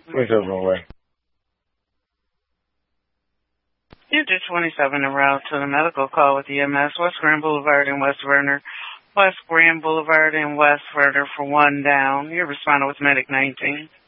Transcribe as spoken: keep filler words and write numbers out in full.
What's up, my way? You did twenty-seven en route to the medical call with E M S, West Grand Boulevard and West Verner. West Grand Boulevard and West Verner for one down. You're responding with Medic nineteen.